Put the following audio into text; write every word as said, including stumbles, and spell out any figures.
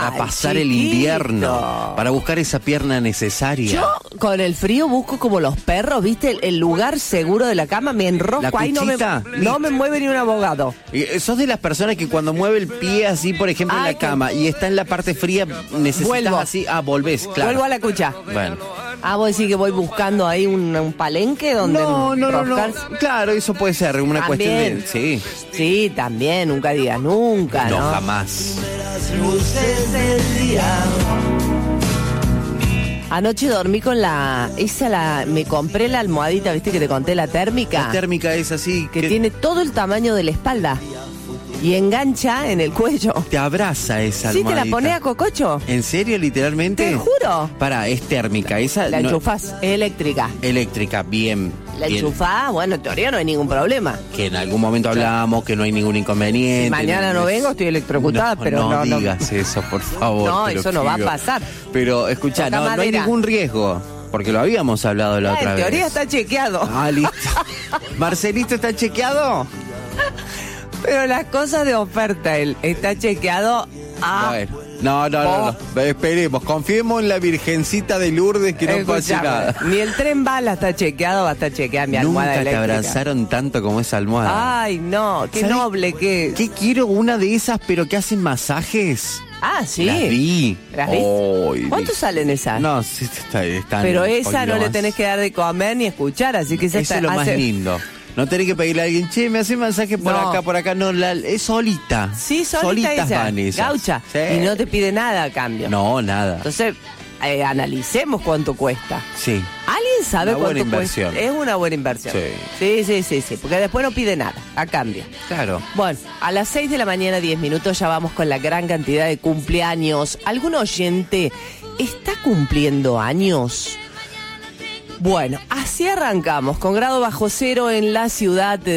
para pasar chiquito. el invierno, para buscar esa pierna necesaria. Yo con el frío busco como los perros, ¿viste? El, el lugar seguro de la cama, me enrosco ahí, no me, no me mueve ni un abogado. Y sos de las personas que cuando mueve el pie así, por ejemplo, Ay, en la cama, y está en la parte fría, necesitas Vuelvo. así, ah, volvés, claro. Vuelvo a la cucha. Bueno. Ah, vos decís que voy buscando ahí un, un palenque donde... No, no, no, no, claro, eso puede ser una también. cuestión de... Sí. Sí, también, nunca digas nunca, ¿no? No, jamás. Anoche dormí con la... Esa la... Me compré la almohadita, ¿viste? Que te conté, la térmica. La térmica es así. Que, que tiene todo el tamaño de la espalda. Y engancha en el cuello. Te abraza esa ¿Sí almohadita. te la pones a cococho? ¿En serio, literalmente? Te juro. Pará, es térmica. Esa la no... enchufás, es eléctrica. Eléctrica, bien. La bien. enchufás, bueno, en teoría no hay ningún problema. Que en algún momento hablábamos que no hay ningún inconveniente. Si mañana no, no vengo, estoy electrocutada, no, pero no... No digas no. eso, por favor. No, eso no va a pasar. Pero, escuchá, no, no hay ningún riesgo. Porque lo habíamos hablado la ah, otra en vez. En teoría está chequeado. Ah, listo. ¿Marcelito está chequeado? Pero las cosas de oferta, él está chequeado. Ah, bueno, no, no, no, no, esperemos, confiemos en la Virgencita de Lourdes que no Escuchame, pase nada. Ni el tren bala está chequeado, va a estar chequeada mi almohada Nunca eléctrica. te abrazaron tanto como esa almohada. Ay, no, qué noble que... ¿Qué quiero? Una de esas, pero que hacen masajes. Ah, sí. Las vi. ¿Las vi? Oh, ¿Cuánto salen esas? No, sí, está, están. Pero esa no más. le tenés que dar de comer ni escuchar, así que esa Eso está, es lo hace... más lindo. No tenés que pedirle a alguien, che, me hace masaje por no. acá, por acá. No, la, es solita. Sí, solita Solitas esa. van esas. Gaucha. Sí. Y no te pide nada a cambio. No, nada. Entonces, eh, analicemos cuánto cuesta. Sí. ¿Alguien sabe una cuánto buena inversión. cuesta? Es una buena inversión. Sí. Sí, sí, sí, sí. Porque después no pide nada, a cambio. Claro. Bueno, a las seis de la mañana, diez minutos, ya vamos con la gran cantidad de cumpleaños. ¿Algún oyente está cumpliendo años? Bueno, así arrancamos, con grado bajo cero en la ciudad de